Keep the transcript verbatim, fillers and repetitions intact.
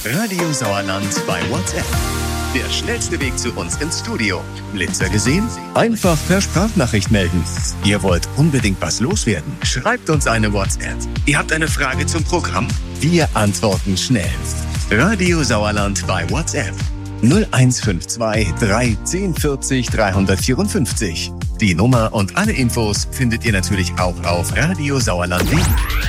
Radio Sauerland bei WhatsApp. Der schnellste Weg zu uns ins Studio. Blitzer gesehen? Einfach per Sprachnachricht melden. Ihr wollt unbedingt was loswerden? Schreibt uns eine WhatsApp. Ihr habt eine Frage zum Programm? Wir antworten schnell. Radio Sauerland bei WhatsApp. null eins fünf zwei drei zehn vierzig dreihundertvierundfünfzig. Die Nummer und alle Infos findet ihr natürlich auch auf Radio Sauerland.